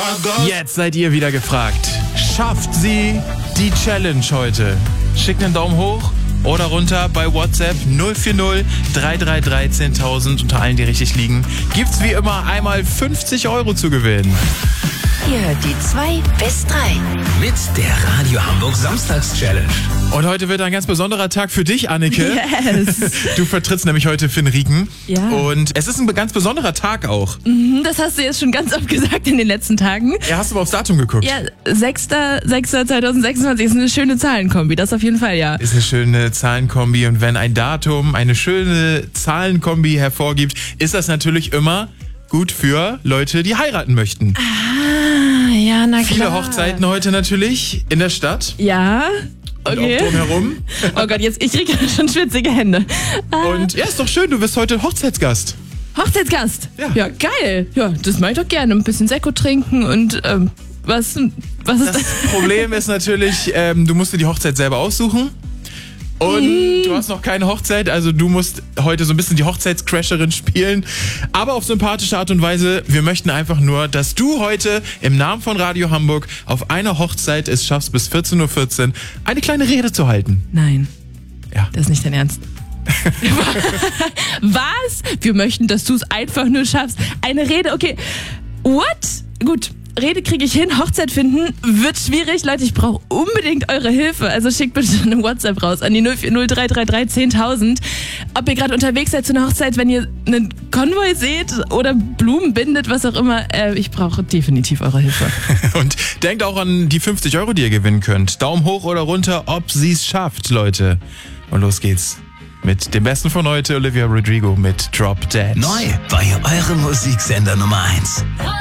Jetzt seid ihr wieder gefragt. Schafft sie die Challenge heute? Schickt einen Daumen hoch oder runter bei WhatsApp 040 333 10.000. Unter allen, die richtig liegen, gibt's wie immer einmal 50 € zu gewinnen. Ihr hört die 2 bis 3 mit der Radio Hamburg Samstags-Challenge. Und heute wird ein ganz besonderer Tag für dich, Anneke. Yes. Du vertrittst nämlich heute Finn Rieken. Ja. Und es ist ein ganz besonderer Tag auch. Das hast du jetzt schon ganz oft gesagt in den letzten Tagen. Ja, hast du mal aufs Datum geguckt? Ja, 6.6.2026 ist eine schöne Zahlenkombi, das auf jeden Fall, ja. Ist eine schöne Zahlenkombi. Und wenn ein Datum eine schöne Zahlenkombi hervorgibt, ist das natürlich immer gut für Leute, die heiraten möchten. Ah, ja, na klar. Viele Hochzeiten heute natürlich in der Stadt. Ja, Und okay. auch drumherum. Oh Gott, ich kriege schon schwitzige Hände. Und ja, ist doch schön, du bist heute Hochzeitsgast. Hochzeitsgast? Ja. Geil. Ja, das mache ich doch gerne. Ein bisschen Sekko trinken und was ist Das das? Problem ist natürlich, du musst dir die Hochzeit selber aussuchen. Und du hast noch keine Hochzeit, also du musst heute so ein bisschen die Hochzeitscrasherin spielen. Aber auf sympathische Art und Weise. Wir möchten einfach nur, dass du heute im Namen von Radio Hamburg auf einer Hochzeit es schaffst, bis 14.14 Uhr eine kleine Rede zu halten. Nein, Ja. das ist nicht dein Ernst. Was? Wir möchten, dass du es einfach nur schaffst. Eine Rede, okay. What? Gut. Rede kriege ich hin, Hochzeit finden wird schwierig. Leute, ich brauche unbedingt eure Hilfe. Also schickt bitte eine WhatsApp raus an die 040 333 10.000. Ob ihr gerade unterwegs seid zu einer Hochzeit, wenn ihr einen Konvoi seht oder Blumen bindet, was auch immer. Ich brauche definitiv eure Hilfe. Und denkt auch an die 50 €, die ihr gewinnen könnt. Daumen hoch oder runter, ob sie es schafft, Leute. Und los geht's mit dem Besten von heute, Olivia Rodrigo mit Drop Dead. Neu bei eurem Musiksender Nummer 1.